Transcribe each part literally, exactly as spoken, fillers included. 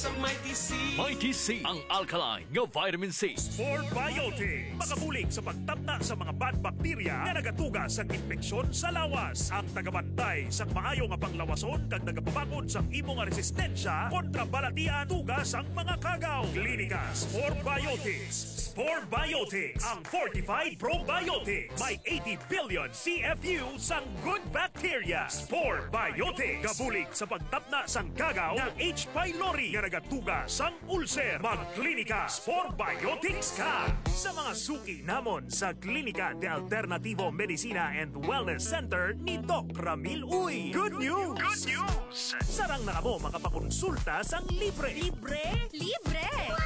sa Mighty C. Mighty C, ang alkaline nga vitamin C. Spore Biotics, makabulig sa pagtabna sa mga bad bacteria na nagatuga sa infeksyon sa lawas. Ang tagabantay sa maayo nga panglawason kag nagapabakod sa imo nga resistensya kontra balatian tugas ang mga kagaw. Klinika Spore Biotics. Spore Biotics, ang fortified probiotics. May eighty billion C F U sang good bacteria. Spore Biotics, kabulig sa pagtapna sang kagaw ng H. pylori nga nagatuga sang ulcer. Magklinika Spore Biotics ka sa mga suki namon sa Klinika de Alternativo Medicina and Wellness Center ni Doc Ramil Uy. Good news! Good news! Sarang na mo makapakonsulta sang libre. Libre? Libre!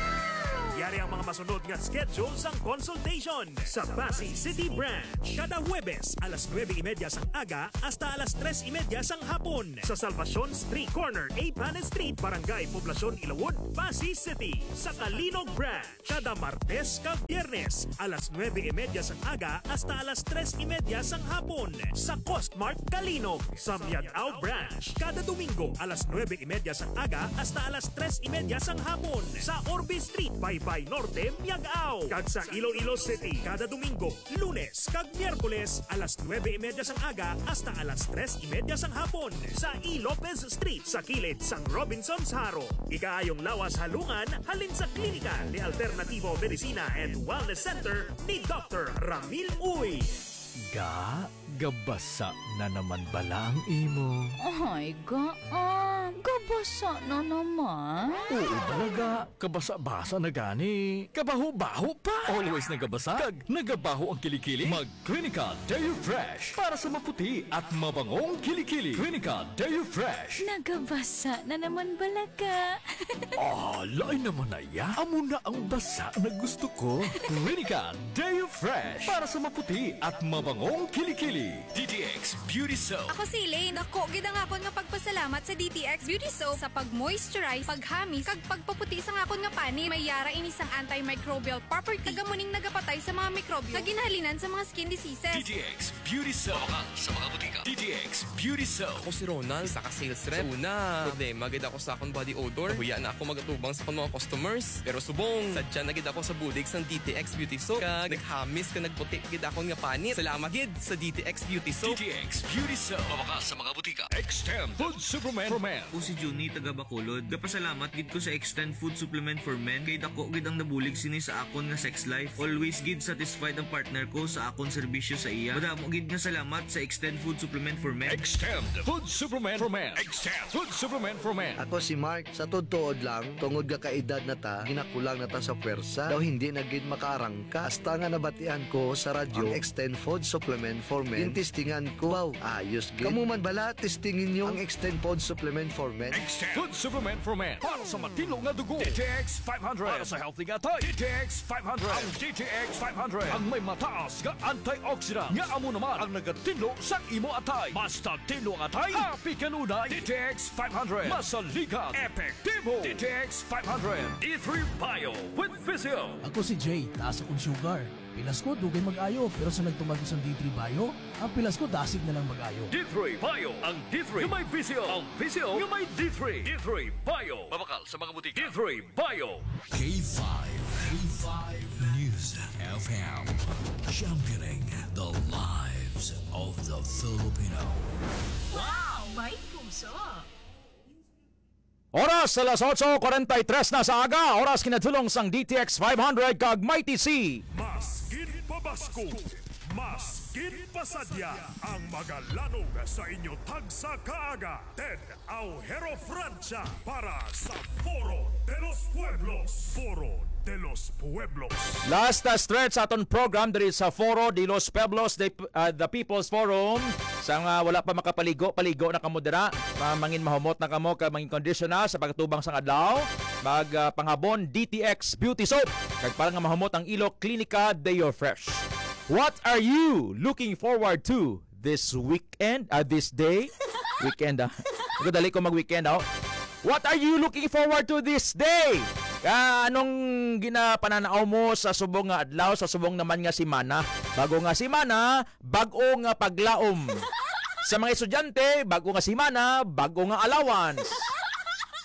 Yari ang mga masunod nga schedule sang consultation sa Pasig City Branch. Kada Huwebes, alas nueve y media sang aga hasta alas tres y media sang hapon. Sa Salvacion Street Corner, A. Panes Street, Barangay Poblacion, Ilawod, Pasig City. Sa Kalinog Branch, kada Martes kag Biyernes, alas nueve y media sang aga hasta alas tres y media sang hapon. Sa Costmart Kalinog. Sa Miagao Branch, kada Domingo, alas nueve y media sang aga hasta alas tres y media sang hapon. Sa Orbe Street, by Bay Norte, Miagao. Kag sa Iloilo City, kada Domingo, Lunes, kag Miyerkules, alas nueve y media sang aga hasta alas tres y media sang hapon. Sa E. Lopez Street, sa kilid sang Robinson's Haro. Ikaayong lawas halungan, halin sa Klinika ni Alternativo Medicina and Wellness Center ni Doctor Ramil Uy. Ga, gabasa na naman bala ang imo. Ay, gaan. Gabasa na naman. Oo talaga, kabasa-basa na gani. Kabaho-baho pa. Always nagabasa, kag nagabaho ang kilikili. Mag-Klinika Deo Fresh para sa maputi at mabangong kilikili. Klinika Deo Fresh. Nagabasa na naman balaga. Ah, lain naman na ya. Amo na ang basa na gusto ko. Klinika Deo Fresh para sa maputi at mabangong kilikili. D T X Beauty Soap. Ako si Elaine. Ako, gidang akon nga pagpasalamat sa D T X Beauty Soap sa pag-moisturize, paghamis, kag pagpaputi sa akon nga pani. May yara inisang antimicrobial property. Nagamuning nagapatay sa mga mikrobyo. Kaginhalinan sa mga skin diseases. D T X Beauty Soap. Mabakal sa mga butika. D T X Beauty Soap. Ako si Ronald, isa ka sales rep. Una, problema gid ako sa akong body odor. Huya na ako magatubang sa akong mga customers. Pero subong, sadya na gid ako sa budig sang D T X Beauty Soap. Kag naghamis ka nagputi gid akong nga pani. Salamat gid sa D T X Beauty Soap. D T X Beauty Soap. Mabakal sa mga butika. Extend Food Supplement for Men. Ako si Juni taga Bacolod. Gapasalamat gid ko sa Extend Food Supplement for Men kay dako gid ang nabulig sini sa akon nga sex life. Always gid satisfied ang partner ko sa akon serbisyo sa iya. Madamo gid nga salamat sa Extend Food Supplement for Men. Extend Food Supplement for Men. Extend Food Supplement for Men. Ako si Mark, sa todtood lang, tungod ga kaedad na ta, ginakulang na ta sa pwersa, daw hindi na gid makaarangka. Hasta nga nabatian ko sa radyo, ang Extend Food Supplement for Men. Yung testingan ko, wow, ayos gid. Kamu man bala, testingin nyo ang Extend Food Supplement for Men. Extend Food Supplement for Men. Para sa matino nga dugo. D T X five hundred. Para sa healthy nga tay. D T X five hundred. Ang D T X five hundred. Ang may mataas nga antioxidant. Nga amo naman ang nagatino sa imo atay. Basta tino ang atay, happy kanunay. D T X five hundred. Masaligan. Epektibo. D T X five hundred. D three Bio with Physio. Ako si Jay, taas akong sugar. Pilas ko, dugay mag-ayo. Pero sa nagtumagos ang D three Bio, ang pilas ko, dasig na lang mag-ayo. D three Bio. Ang D three yung may Physio. Ang Physio yung may D three. D three Bio. Mabakal sa mga butika. D three Bio. K five. K five News F M. Championing the lives of the Filipino. Wow! May puso! Oras alas otso forty-three na sa aga. Oras kinatulong sang D T X five hundred kag Mighty C. Mas gin pabasko, mas gin pasadya ang magalanog sa inyo tagsa kaaga. Ted Aujero Francia para sa Foro de los Pueblos. Foro de los Pueblos. Last uh, stretch sa aton program diri sa Foro de los Pueblos, the, uh, the People's Forum. Sang uh, wala pa makapaligo, paligo na kamo dira. Uh, mangin mahumot na kamo kag mangin condition na sa pagtubang sang adlaw. Mag uh, panghabon D T X Beauty Soap. Kag para nga mahumot ang ilo Klinika Deo Fresh. What are you looking forward to this weekend? Uh, this day? Weekend ah. Uh. Dali ko mag-weekend ah. Uh. What are you looking forward to this day? Ah, anong ginapananaw mo sa subong nga adlaw, sa subong naman nga simana? Bago nga simana, bago nga paglaom. Sa mga estudyante, bago nga simana, bago nga allowance.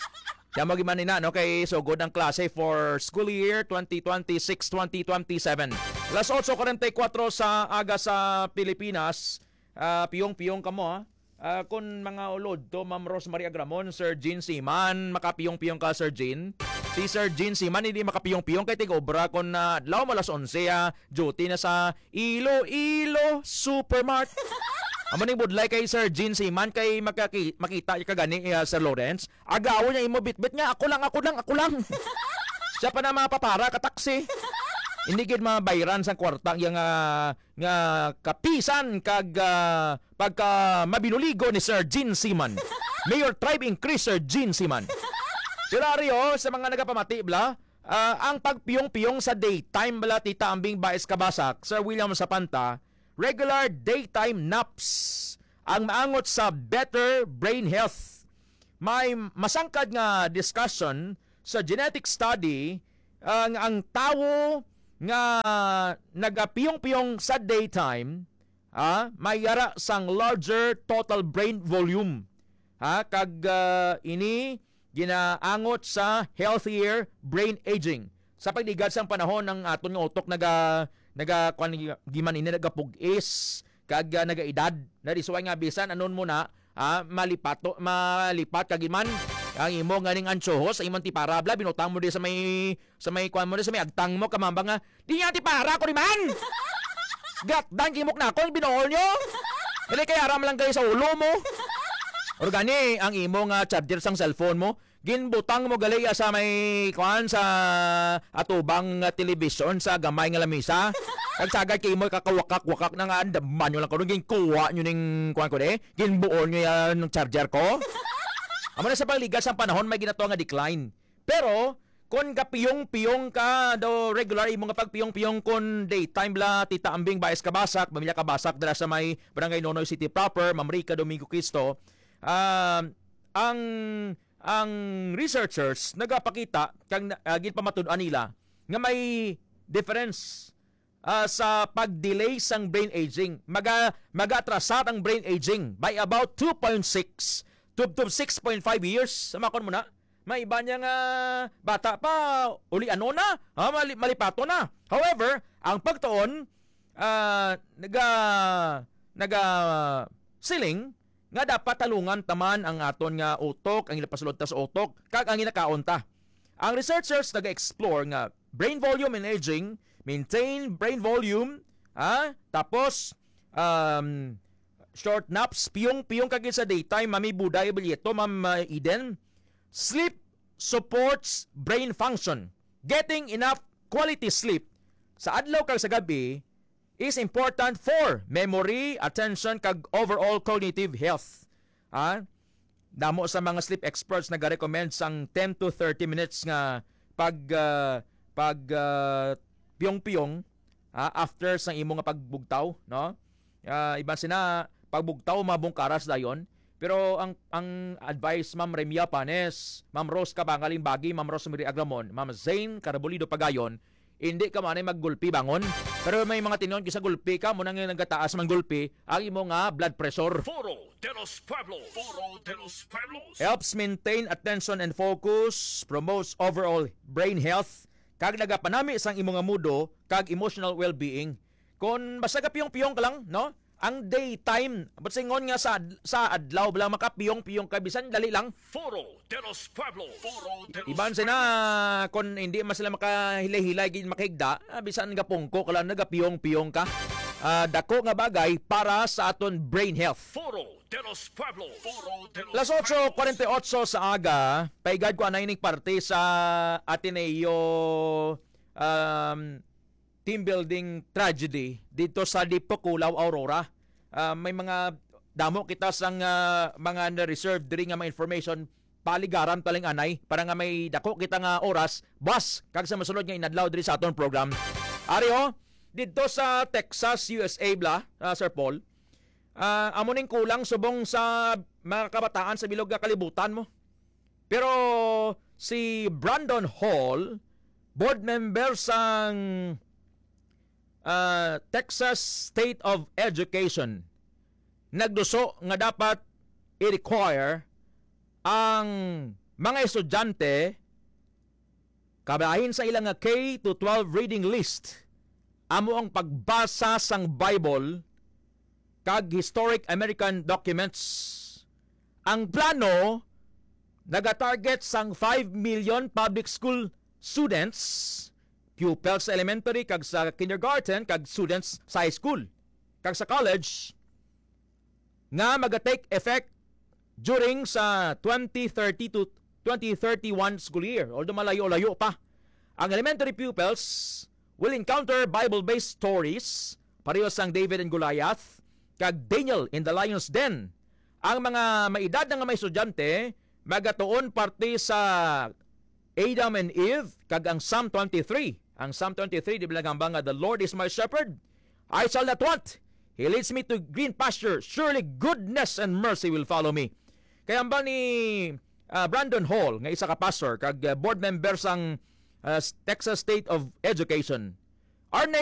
Siya mo giman nina, no? Kay sugod ang klase for school year twenty twenty-six twenty twenty-seven. Alas eight forty-four sa aga sa Pilipinas. Uh, piyong-piyong kamo, ha? Uh, kung mga ulod to, Ma'am Rosemary Agramon, Sir Jean Siman, makapiyong-piyong ka, Sir Jean. Si Sir Jean Siman, hindi makapiyong-piyong kay tigobra kung na uh, law malas onse, uh, duty na sa Iloilo Supermart. Amo ning budlay kay Sir Jean Siman kay makaki, makita ka gani uh, Sir Lawrence. Agaw niya imo bitbit nga, ako lang, ako lang, ako lang. Siya pa na mapapara ka taxi. Hindi gid mabayran sa kwarta yang uh, nga kapisan kag uh, pagka mabinuligo ni Sir Jean Siman. Mayor Tribe Increase Sir Jean Siman. Hilario sa mga nagapamati bla, uh, ang pagpiyong-piyong sa daytime bala tita ambing Baes Kabasak, Sir William Sapanta, regular daytime naps ang maangot sa better brain health. May masangkad nga discussion sa genetic study ang ang tawo nga nagapiyong-piyong sa daytime, ah, may yara sang larger total brain volume. Ha, kag uh, ini ginaangot sa healthier brain aging. Sa pagligad sang panahon ng aton nga utok naga naga kwan giman ini nagapug-is kag uh, nagaedad na disuway nga bisan anon mo na ah, malipato malipat kag iman ang imo ganing ansohos sa imong tiparabla binutang mo di sa may sa may kwan mo di sa may agtang mo kamamba nga di nga tipara ko ni man. Gatdan kimok na ako binuol nyo. Dili kay aram lang kayo sa ulo mo. Or gani ang imo nga charger sang cellphone mo ginbutang mo gali sa may kwan sa atubang uh, television sa gamay nga lamisa. Kagsagad kay mo kakawakak-wakak na nga andaman nyo lang ko gin kuha nyo ning kwan ko de ginbuon nyo yan ng charger ko. Amo na sa pagligas ang panahon may ginato nga decline. Pero kung kapiyong-piyong ka do regular imong pagpiyong-piyong kun daytime la tita ambing Baes Kabasak, pamilya Kabasak dala sa may Barangay Nonoy City proper, Ma'am Rica Domingo Cristo. Uh, ang ang researchers nagapakita kang uh, ginpamatud-an nila nga may difference uh, sa pag-delay sang brain aging. Maga maga-atrasat ang brain aging by about two point six to six point five years. Samakon mo na. May iba niya nga bata pa, uli ano na, ha, mali, malipato na. However, ang pagtuon, uh, naga, naga siling, nga dapat talungan taman ang aton nga utok, ang ilapasulod ta sa utok, kag ang inakaunta. Ang researchers naga-explore nga brain volume and aging, maintain brain volume, ha, tapos, um, short naps, piyong-piyong kagin sa daytime, Mami Buday Bilyeto, Ma'am uh, Eden. Sleep supports brain function. Getting enough quality sleep sa adlaw kag sa gabi is important for memory, attention, kag overall cognitive health. Ah, damo sa mga sleep experts nag-recommend sang ten to thirty minutes nga pag uh, pag uh, piyong-piyong ah, after sang imo nga pagbugtaw, no? Uh, iban sina pagbugtaw mabungkaras dayon. Pero ang ang advice Ma'am Remia Panes, Ma'am Rose Kabangaling Bagi, Ma'am Rosemary Agramon, Ma'am Zane Carabulido Pagayon, hindi ka man ay maggulpi bangon. Pero may mga tinon kisa gulpi ka mo nang nagataas man gulpi ang imo nga blood pressure. Foro de los Pueblos. Foro de los Pueblos. Helps maintain attention and focus, promotes overall brain health, kag nagapanami sang imo nga mudo kag emotional well-being. Kung basta piyong-piyong ka lang, no? Ang daytime, but singon nga sa sa adlaw bala makapiyong-piyong ka bisan dali lang. Foro de los Pueblos. Foro de los Iban sina kon hindi man sila makahilay-hilay gid makahigda, ah, bisan gapungko ka lang nagapiyong-piyong ka. Uh, dako nga bagay para sa aton brain health. Foro de los Pueblos. Foro de los Las eight forty-eight sa aga, paigad ko anay ning parte sa Ateneo um team building tragedy dito sa Dipoculaw, Aurora. Uh, may mga damo kita sang uh, mga reserve diri nga mga information paligaran taling anay para nga may dako kita nga oras bus kag sa masunod nga inadlaw diri sa aton program. Ario dito sa Texas, U S A bla, uh, Sir Paul. Uh, amo ning kulang subong sa mga kabataan sa bilog nga kalibutan mo. Pero si Brandon Hall, board member sang Uh, Texas State of Education, nagduso nga dapat i-require ang mga estudyante kabahin sa ilang nga K to twelve reading list amo ang pagbasa sang Bible kag historic American documents. Ang plano naga-target sang five million public school students, pupils sa elementary kag sa kindergarten kag students sa high school kag sa college nga maga-take effect during sa twenty thirty to twenty thirty-one school year. Although malayo-layo pa. Ang elementary pupils will encounter Bible-based stories parehas sang David and Goliath kag Daniel in the Lion's Den. Ang mga maedad nga may estudyante magatuon parte sa Adam and Eve kag ang Psalm twenty-three. Ang Psalm twenty-three di bilagamba nga, the Lord is my shepherd, I shall not want. He leads me to green pasture. Surely goodness and mercy will follow me. Kaya ba ni uh, Brandon Hall nga isa ka pastor kag uh, board member sang uh, Texas State of Education. Our